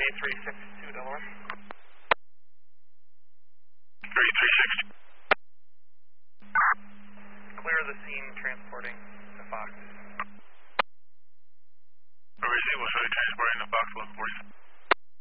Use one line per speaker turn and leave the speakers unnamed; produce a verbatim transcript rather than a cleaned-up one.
three six two, Delaware.
three three six.
Clear the scene, transporting to Fox.